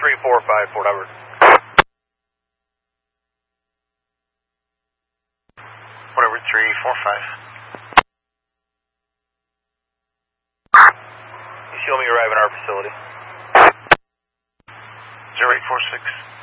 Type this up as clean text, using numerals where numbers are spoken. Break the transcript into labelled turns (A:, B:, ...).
A: 0345, Fort Hubbard. Fort Hubbard 345. You show me arrive in our facility. 0846.